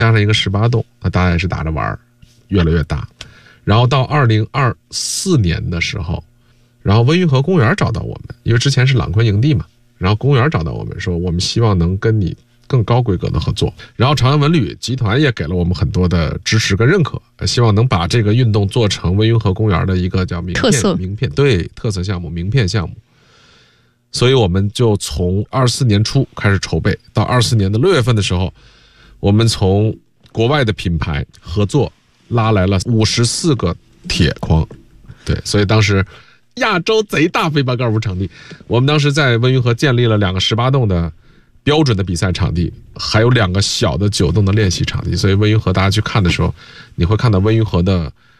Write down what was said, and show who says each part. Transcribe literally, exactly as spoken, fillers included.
Speaker 1: 加上一个十八洞，那大家也是打着玩，越来越大。然后到二零二四年的时候，然后温榆河公园找到我们，因为之前是朗坤营地嘛，然后公园找到我们说，我们希望能跟你更高规格的合作。然后朝阳文旅集团也给了我们很多的支持跟认可，希望能把这个运动做成温榆河公园的一个叫名片
Speaker 2: 特色
Speaker 1: 名片对特色项目名片项目。所以我们就从二四年初开始筹备，到二四年的六月份的时候，我们从国外的品牌合作拉来了五十四个铁框，对，所以当时亚洲贼大飞盘高尔夫场地，我们当时在温榆河建立了两个十八洞的标准的比赛场地，还有两个小的九洞的练习场地，所以温榆河大家去看的时候，你会看到温榆河的